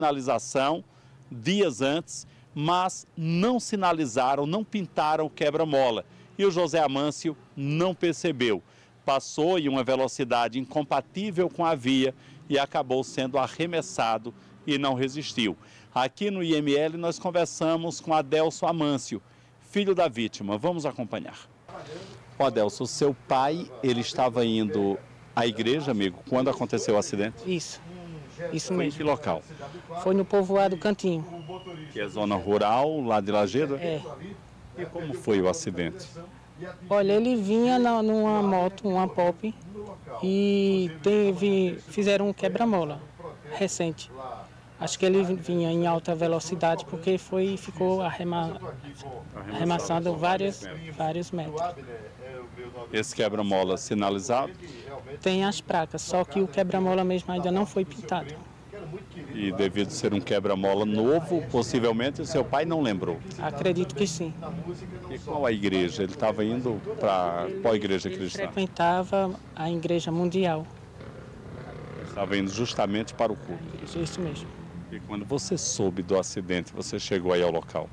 sinalização dias antes, mas não sinalizaram, não pintaram o quebra-mola. E o José Amâncio não percebeu. Passou em uma velocidade incompatível com a via e acabou sendo arremessado e não resistiu. Aqui no IML nós conversamos com Adelso Amâncio, filho da vítima. Vamos acompanhar. Ô Adelso, seu pai, ele estava indo à igreja, amigo, quando aconteceu o acidente? Isso Foi mesmo. em que local? Foi no povoado Cantinho. Que é zona rural, lá de Lajeado? É. E como foi o acidente? Olha, ele vinha numa moto, uma Pop, e fizeram um quebra-mola recente. Acho que ele vinha em alta velocidade porque ficou arremessando vários metros. Esse quebra-mola sinalizado? Tem as placas, só que o quebra-mola mesmo ainda não foi pintado. E devido ser um quebra-mola novo, possivelmente o seu pai não lembrou. Acredito que sim. E qual a igreja? Ele estava indo para qual igreja Ele cristã? frequentava a Igreja Mundial. Ele estava indo justamente para o culto. Isso mesmo. E quando você soube do acidente, você chegou aí ao local?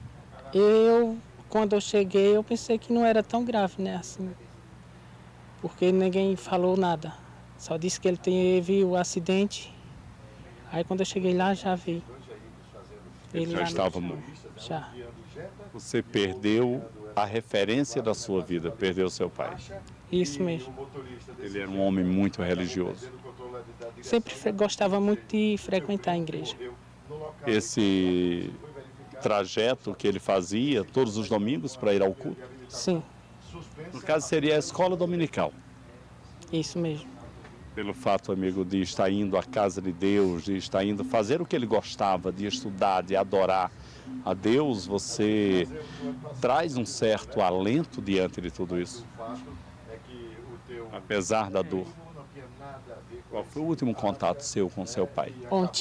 Quando eu cheguei, eu pensei que não era tão grave, né, assim. Porque ninguém falou nada. Só disse que ele teve o acidente. Aí quando eu cheguei lá, já vi. Ele já estava morto? Já. Você perdeu a referência da sua vida, perdeu seu pai. Isso mesmo. Ele era um homem muito religioso. Sempre gostava muito de frequentar a igreja. Esse trajeto que ele fazia todos os domingos para ir ao culto? Sim, No caso seria a escola dominical. isso mesmo. Pelo fato, amigo, de estar indo à casa de Deus, de estar indo fazer o que ele gostava, de estudar, de adorar a Deus, você traz um certo alento diante de tudo isso, apesar da dor. Qual foi o último contato seu com seu pai?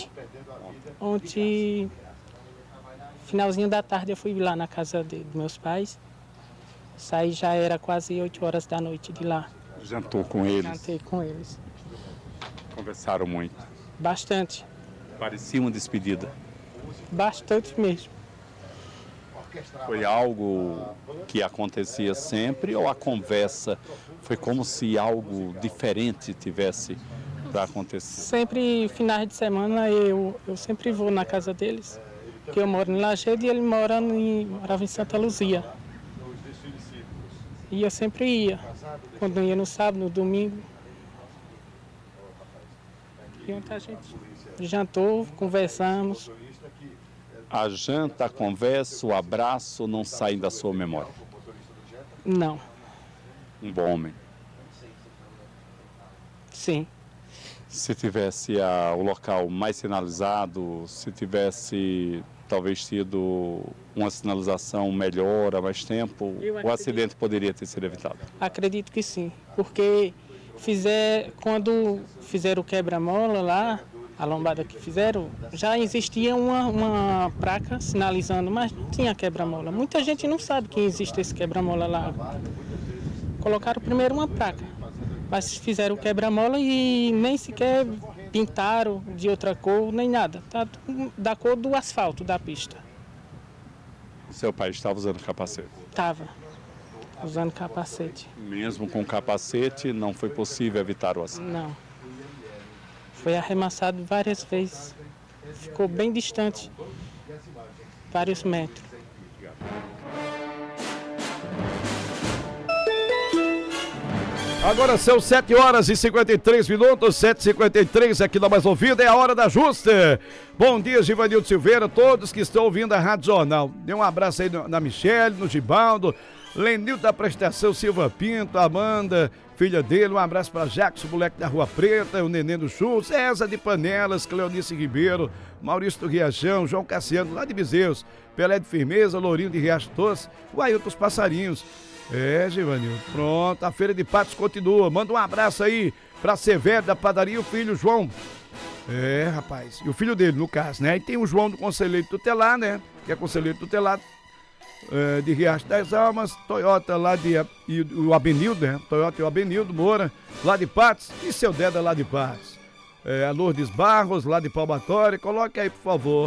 Ontem, finalzinho da tarde, eu fui lá na casa dos meus pais. Saí, já era quase 8 horas da noite de lá. Jantou com eles? Jantei com eles. Conversaram muito? Bastante. Parecia uma despedida? Bastante mesmo. Foi algo que acontecia sempre ou a conversa foi como se algo diferente tivesse para acontecer? Sempre, finais de semana, eu sempre vou na casa deles, porque eu moro em Lajeado e ele morava em Santa Luzia. E eu sempre ia, quando ia no sábado, no domingo. E ontem a gente jantou, conversamos. A janta, a conversa, o abraço não saem da sua memória? Não, Um bom homem. sim. Se tivesse o local mais sinalizado, se tivesse talvez tido uma sinalização melhor há mais tempo, o acidente poderia ter sido evitado? Acredito que sim, porque quando fizeram o quebra-mola lá, a lombada que fizeram, já existia uma placa sinalizando, mas não tinha quebra-mola. Muita gente não sabe que existe esse quebra-mola lá. Colocaram primeiro uma placa, mas fizeram o quebra-mola e nem sequer pintaram de outra cor, nem nada. Tá da cor do asfalto da pista. Seu pai estava usando capacete? Estava usando capacete. Mesmo com capacete, não foi possível evitar o acidente? Não. Foi arremessado várias vezes. Ficou bem distante, vários metros. Agora são 7 horas e 53 minutos, 7h53 aqui na Mais Ouvida, é a hora da justa. Bom dia, Givanildo Silveira, todos que estão ouvindo a Rádio Jornal. Dê um abraço aí na Michele, no Gibaldo, Lenildo da Prestação, Silva Pinto, Amanda, filha dele, um abraço para Jackson, moleque da Rua Preta, o Neném do Churro, César de Panelas, Cleonice Ribeiro, Maurício do Riachão, João Cassiano lá de Bizeus, Pelé de Firmeza, Lourinho de Riacho Doce, o Ailton dos Passarinhos. Givanildo, pronto, a Feira de Patos continua. Manda um abraço aí pra Severo da Padaria e o filho João. Rapaz, e o filho dele, no caso, né? E tem o João do Conselheiro Tutelar, né? Que é Conselheiro Tutelar de Riacho das Almas, Toyota lá e o Abenildo, né? Toyota e o Abenildo Moura, lá de Patos, e seu Deda lá de Patos. a Lourdes Barros, lá de Palmatória. Coloque aí, por favor.